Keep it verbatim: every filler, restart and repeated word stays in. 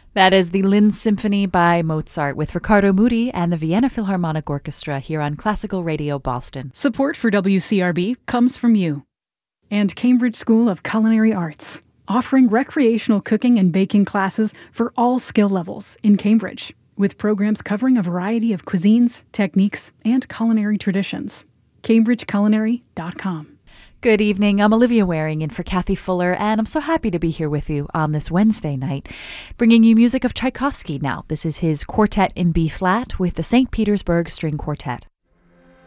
That is the Linz Symphony by Mozart with Riccardo Muti and the Vienna Philharmonic Orchestra here on Classical Radio Boston. Support for W C R B comes from you. And Cambridge School of Culinary Arts, offering recreational cooking and baking classes for all skill levels in Cambridge, with programs covering a variety of cuisines, techniques, and culinary traditions. cambridge culinary dot com. Good evening. I'm Olivia Waring in for Kathy Fuller, and I'm so happy to be here with you on this Wednesday night, bringing you music of Tchaikovsky now. This is his Quartet in B-flat with the Saint Petersburg String Quartet.